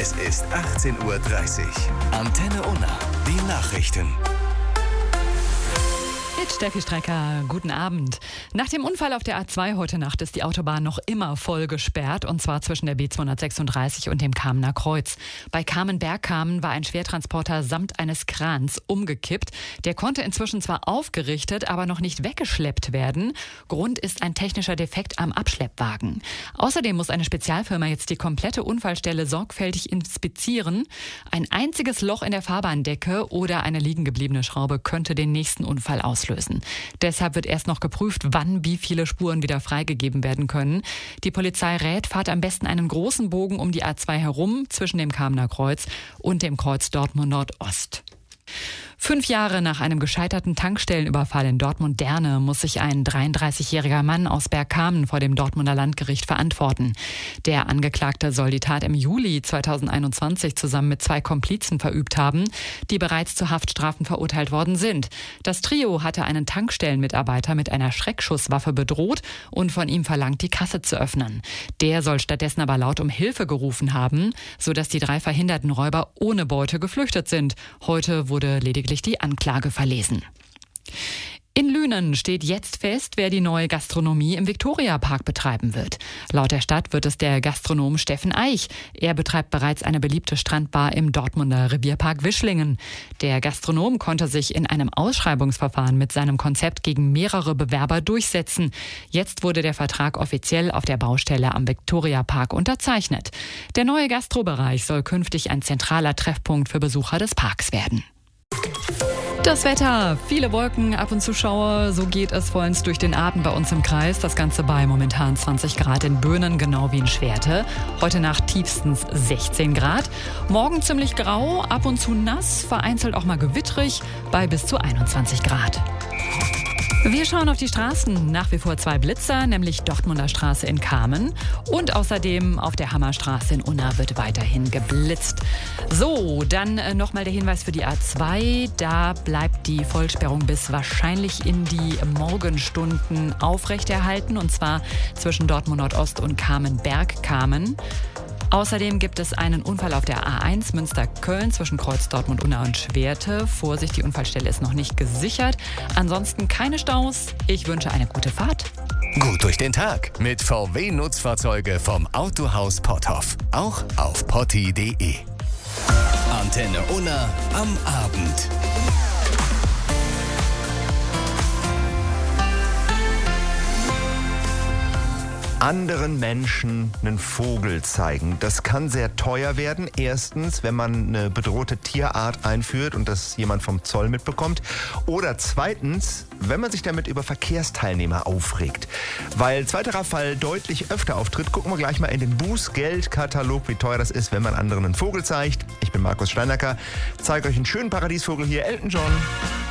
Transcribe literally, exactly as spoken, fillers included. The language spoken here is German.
Es ist achtzehn Uhr dreißig. Antenne Unna, die Nachrichten. Mit Steffi Strecker, guten Abend. Nach dem Unfall auf der A zwei heute Nacht ist die Autobahn noch immer voll gesperrt, und zwar zwischen der B zweihundertsechsunddreißig und dem Kamener Kreuz. Bei Kamen-Bergkamen war ein Schwertransporter samt eines Krans umgekippt. Der konnte inzwischen zwar aufgerichtet, aber noch nicht weggeschleppt werden. Grund ist ein technischer Defekt am Abschleppwagen. Außerdem muss eine Spezialfirma jetzt die komplette Unfallstelle sorgfältig inspizieren. Ein einziges Loch in der Fahrbahndecke oder eine liegen gebliebene Schraube könnte den nächsten Unfall auslösen. Deshalb wird erst noch geprüft, wann wie viele Spuren wieder freigegeben werden können. Die Polizei rät, fahrt am besten einen großen Bogen um die A zwei herum zwischen dem Kamener Kreuz und dem Kreuz Dortmund Nordost. Fünf Jahre nach einem gescheiterten Tankstellenüberfall in Dortmund-Derne muss sich ein dreiunddreißigjähriger Mann aus Bergkamen vor dem Dortmunder Landgericht verantworten. Der Angeklagte soll die Tat im Juli zweitausendeinundzwanzig zusammen mit zwei Komplizen verübt haben, die bereits zu Haftstrafen verurteilt worden sind. Das Trio hatte einen Tankstellenmitarbeiter mit einer Schreckschusswaffe bedroht und von ihm verlangt, die Kasse zu öffnen. Der soll stattdessen aber laut um Hilfe gerufen haben, sodass die drei verhinderten Räuber ohne Beute geflüchtet sind. Heute wurde lediglich die Anklage verlesen. In Lünen steht jetzt fest, wer die neue Gastronomie im Viktoriapark betreiben wird. Laut der Stadt wird es der Gastronom Steffen Eich. Er betreibt bereits eine beliebte Strandbar im Dortmunder Revierpark Wischlingen. Der Gastronom konnte sich in einem Ausschreibungsverfahren mit seinem Konzept gegen mehrere Bewerber durchsetzen. Jetzt wurde der Vertrag offiziell auf der Baustelle am Viktoriapark unterzeichnet. Der neue Gastrobereich soll künftig ein zentraler Treffpunkt für Besucher des Parks werden. Das Wetter, viele Wolken, ab und zu Schauer, so geht es vollends durch den Abend bei uns im Kreis. Das Ganze bei momentan zwanzig Grad in Böhnen, genau wie in Schwerte. Heute Nacht tiefstens sechzehn Grad. Morgen ziemlich grau, ab und zu nass, vereinzelt auch mal gewittrig, bei bis zu einundzwanzig Grad. Wir schauen auf die Straßen. Nach wie vor zwei Blitzer, nämlich Dortmunder Straße in Kamen und außerdem auf der Hammerstraße in Unna wird weiterhin geblitzt. So, dann äh, nochmal der Hinweis für die A zwei. Da bleibt die Vollsperrung bis wahrscheinlich in die Morgenstunden aufrechterhalten, und zwar zwischen Dortmund Nordost und Kamen-Bergkamen. Außerdem gibt es einen Unfall auf der A eins Münster-Köln zwischen Kreuz Dortmund, Unna und Schwerte. Vorsicht, die Unfallstelle ist noch nicht gesichert. Ansonsten keine Staus. Ich wünsche eine gute Fahrt. Gut durch den Tag mit V W-Nutzfahrzeuge vom Autohaus Potthoff. Auch auf potti punkt de. Antenne Unna am Abend. Anderen Menschen einen Vogel zeigen. Das kann sehr teuer werden. Erstens, wenn man eine bedrohte Tierart einführt und das jemand vom Zoll mitbekommt. Oder zweitens, wenn man sich damit über Verkehrsteilnehmer aufregt. Weil zweiterer Fall deutlich öfter auftritt, gucken wir gleich mal in den Bußgeldkatalog, wie teuer das ist, wenn man anderen einen Vogel zeigt. Ich bin Markus Steinacker, zeige euch einen schönen Paradiesvogel hier, Elton John.